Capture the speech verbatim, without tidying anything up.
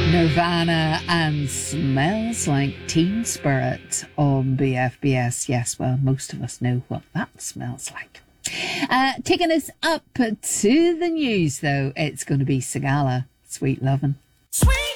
Nirvana and Smells Like Teen Spirit on B F B S. Yes, well, most of us know what that smells like. Uh, taking us up to the news, though, it's going to be Sigala, Sweet Lovin'. Sweet